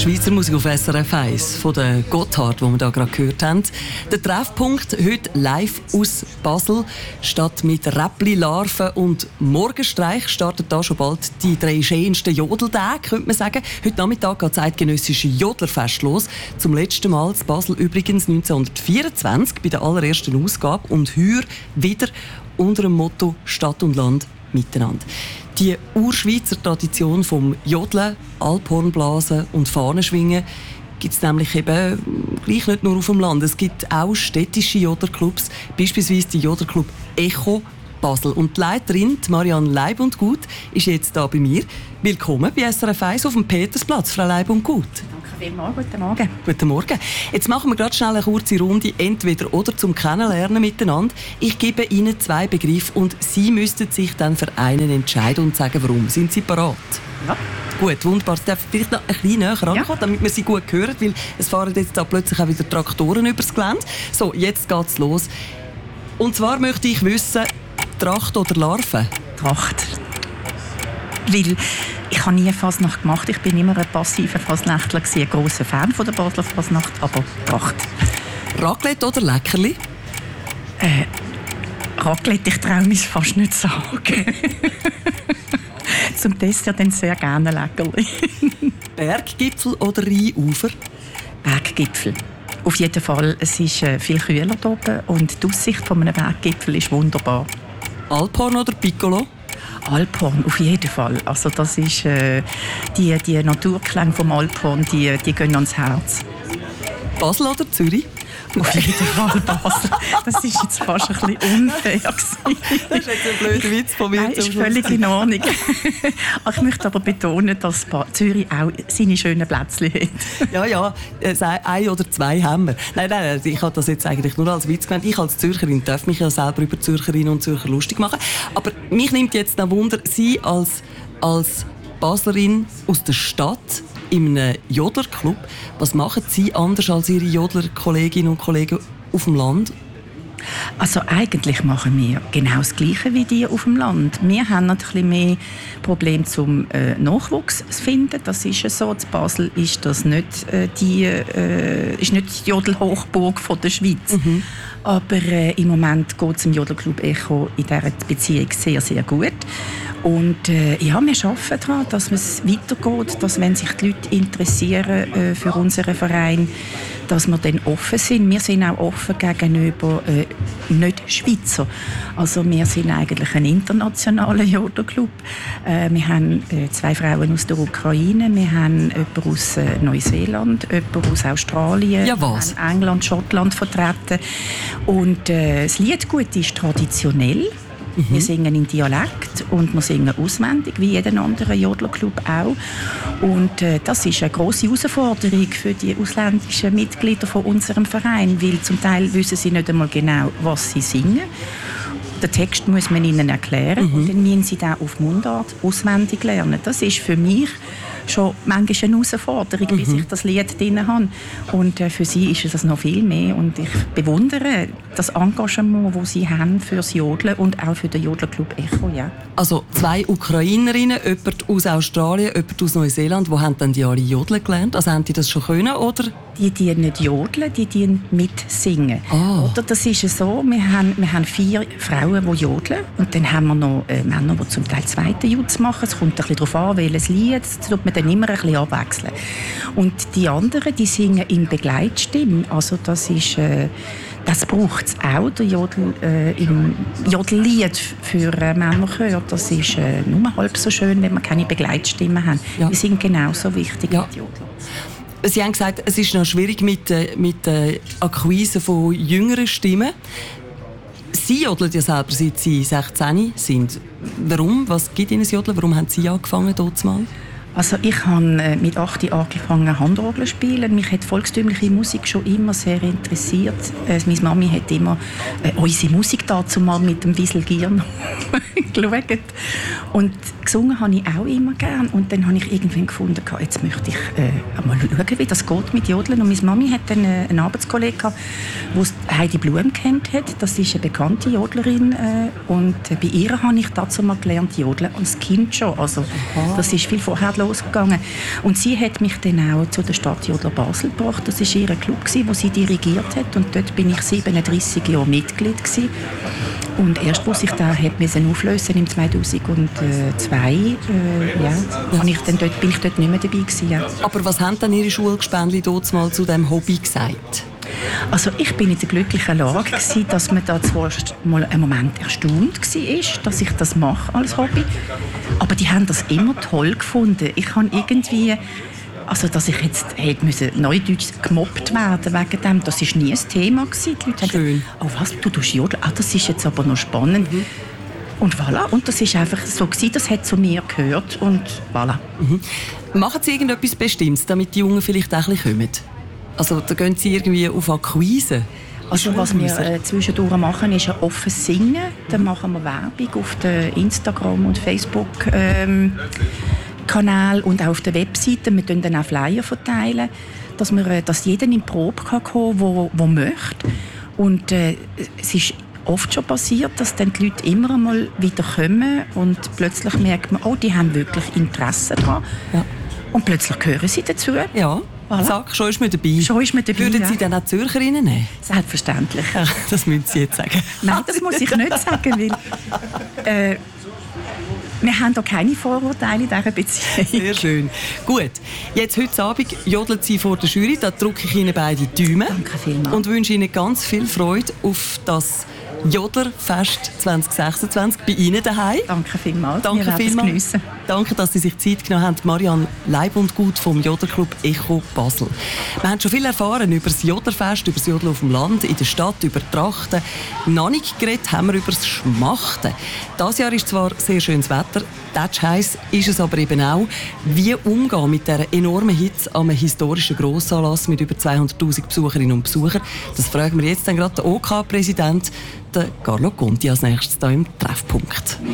Schweizer Musik auf SRF 1 von der Gotthard, die wir hier gerade gehört haben. Der Treffpunkt heute live aus Basel. Statt mit Räppli-Larven und Morgenstreich startet da schon bald die 3 schönsten Jodeltage, könnte man sagen. Heute Nachmittag geht das eidgenössische Jodlerfest los. Zum letzten Mal in Basel übrigens 1924 bei der allerersten Ausgabe und heuer wieder unter dem Motto Stadt und Land miteinander. Die Urschweizer Tradition vom Jodeln, Alphornblasen und Fahnenschwingen gibt es nämlich eben gleich nicht nur auf dem Land. Es gibt auch städtische Jodlerclubs, beispielsweise die Jodlerclub Echo Basel. Und die Leiterin, die Marianne Leib und Gut, ist jetzt hier bei mir. Willkommen bei SRF 1 auf dem Petersplatz, Frau Leib und Gut. Vielmals. Guten Morgen. Guten Morgen. Jetzt machen wir gerade schnell eine kurze Runde, entweder oder zum Kennenlernen miteinander. Ich gebe Ihnen 2 Begriffe und Sie müssten sich dann für einen entscheiden und sagen, warum. Sind Sie bereit? Ja. Gut, wunderbar. Sie dürfen vielleicht noch ein bisschen näher rankommen, damit wir Sie gut hören, weil es fahren jetzt da plötzlich auch wieder Traktoren übers Gelände. So, jetzt geht's los. Und zwar möchte ich wissen, Tracht oder Larve? Tracht. Weil ich habe nie Fasnacht gemacht. Ich bin immer ein passiver Fasnächtler, ein grosser Fan von der Basler Fasnacht, aber Tracht. Raclette oder Leckerli? Raclette, ich traue mich fast nicht sagen. Zum Dessert dann sehr gerne Leckerli. Berggipfel oder Rheinufer? Berggipfel. Auf jeden Fall, es ist viel kühler hier oben und die Aussicht von einem Berggipfel ist wunderbar. Alphorn oder Piccolo? Alphorn, auf jeden Fall. Also das ist die Naturklänge vom Alphorn, die gehen ans Herz. Basel oder Zürich? Auf jeden Fall Basel. Das ist jetzt fast ein bisschen unfair gewesen. Das ist jetzt ein blöder Witz von mir. Nein, ist völlig in Ordnung. Ich möchte aber betonen, dass Zürich auch seine schönen Plätzchen hat. Ja, 1 oder 2 haben wir. Nein, ich habe das jetzt eigentlich nur als Witz gemeint. Ich als Zürcherin darf mich ja selber über Zürcherinnen und Zürcher lustig machen. Aber mich nimmt jetzt noch Wunder, Sie als Baslerin aus der Stadt in einem Jodlerclub, was machen Sie anders als Ihre Jodler-Kolleginnen und Kollegen auf dem Land? Also eigentlich machen wir genau das Gleiche wie die auf dem Land. Wir haben ein bisschen mehr Probleme zum Nachwuchs zu finden. Das ist ja so. In Basel ist das nicht die Jodelhochburg der Schweiz. Mhm. Aber im Moment geht es im Jodlerclub Echo in dieser Beziehung sehr, sehr gut. Und wir arbeiten daran, dass es weitergeht, dass wenn sich die Leute interessieren für unseren Verein, dass wir dann offen sind. Wir sind auch offen gegenüber Nicht-Schweizer. Also wir sind eigentlich ein internationaler Jodlerclub. Wir haben 2 Frauen aus der Ukraine, wir haben jemanden aus Neuseeland, jemanden aus Australien, ja, was? Wir haben England, Schottland vertreten. Und das Liedgut ist traditionell. Mhm. Wir singen in Dialekt und wir singen auswendig, wie jeder andere Jodlerclub auch. Und das ist eine grosse Herausforderung für die ausländischen Mitglieder von unserem Verein, weil zum Teil wissen sie nicht einmal genau, was sie singen. Den Text muss man ihnen erklären und dann müssen sie den auf Mundart auswendig lernen. Das ist für mich schon manchmal eine Herausforderung, bis ich das Lied drin habe. Und für sie ist es noch viel mehr. Und ich bewundere das Engagement, das sie haben für das Jodeln und auch für den Jodlerclub Echo. Ja. Also 2 Ukrainerinnen, jemand aus Australien, jemand aus Neuseeland. Wo haben denn die alle Jodeln gelernt? Also haben die das schon können, oder? Die nicht jodeln, die mitsingen. Oh. Oder das ist so, wir haben 4 Frauen, die jodeln. Und dann haben wir noch Männer, die zum Teil zweiten Jutz machen. Es kommt ein bisschen darauf an, welches Lied. Das tut man dann immer ein bisschen abwechseln. Und die anderen, die singen in Begleitstimme. Also das braucht es auch, der im Jodellied für Männerchör. Das ist nur halb so schön, wenn wir keine Begleitstimme haben. Ja. Die sind genauso wichtig wie die Jodler. Sie haben gesagt, es ist noch schwierig mit der Akquise von jüngeren Stimmen. Sie jodeln ja selber, seit Sie 16 sind. Warum? Was gibt Ihnen das Jodeln? Warum haben Sie angefangen dort mal? Also ich habe mit 8 angefangen Handorgel zu spielen. Mich hat volkstümliche Musik schon immer sehr interessiert. Meine Mami hat immer unsere Musik dazu mal mit dem Wiesel Gier geschaut. Und gesungen habe ich auch immer gern. Und dann habe ich irgendwann gefunden, jetzt möchte ich mal schauen, wie das geht mit Jodeln. Und meine Mami hat dann einen Arbeitskollegen, der Heidi Blum kennt hat. Das ist eine bekannte Jodlerin. Und bei ihr habe ich dazu mal gelernt, Jodeln als Kind schon. Also das ist viel vorher losgegangen. Und sie hat mich dann auch zu der Stadtjodler Basel gebracht. Das war ihr Club, den sie dirigiert hat. Und dort bin ich 37 Jahre Mitglied gewesen. Und erst, als ich da auflösen im 2002, bin ich dort nicht mehr dabei gewesen. Ja. Aber was haben dann Ihre Schulgespendli dort mal zu diesem Hobby gesagt? Also ich bin in der glücklichen Lage gewesen, dass man da zwar mal einen Moment erstaunt war, dass ich das mache als Hobby, aber die haben das immer toll gefunden. Ich habe irgendwie, also dass ich jetzt hätte neudeutsch gemobbt werden wegen dem, das war nie ein Thema gewesen. Die Leute haben gesagt, oh was, du tust Jodeln? Das ist jetzt aber noch spannend. Und voilà, und das war einfach so gewesen, das hat zu mir gehört und voilà. Machen Sie irgendetwas Bestimmtes, damit die Jungen vielleicht auch ein bisschen kommen? Also da gehen Sie irgendwie auf Akquise? Also was wir zwischendurch machen, ist ein offenes Singen. Dann machen wir Werbung auf den Instagram- und Facebook-Kanal und auch auf der Webseite. Wir verteilen dann auch Flyer, verteilen, dass jeder in die Probe kommen kann, der möchte. Und es ist oft schon passiert, dass dann die Leute immer einmal wieder kommen und plötzlich merkt man, oh, die haben wirklich Interesse daran. Ja. Und plötzlich gehören sie dazu. Ja. Voilà. Zack, schon ist man dabei. Würden Sie dann auch Zürcherinnen nehmen? Selbstverständlich. Ja, das müssen Sie jetzt sagen. Nein, das muss ich nicht sagen, weil wir haben da keine Vorurteile in dieser Beziehung. Sehr schön. Gut, jetzt heute Abend jodeln Sie vor der Jury. Da drücke ich Ihnen beide die Daumen. Danke vielmals. Und wünsche Ihnen ganz viel Freude auf das Jodlerfest 2026 bei Ihnen daheim. Danke vielmals. Danke vielmals. Danke, dass Sie sich Zeit genommen haben. Marianne Leib und Gut vom Jodlerclub Echo Basel. Wir haben schon viel erfahren über das Jodlerfest, über das Jodeln auf dem Land, in der Stadt, über die Trachten. Noch nicht geredet haben wir über das Schmachten. Dieses Jahr ist zwar sehr schönes Wetter, heiß ist es aber eben auch. Wie umgehen mit dieser enormen Hitze an einem historischen Grossanlass mit über 200'000 Besucherinnen und Besuchern? Das fragen wir jetzt dann gerade den OK-Präsident, Carlo Conti, als nächstes hier im Treffpunkt.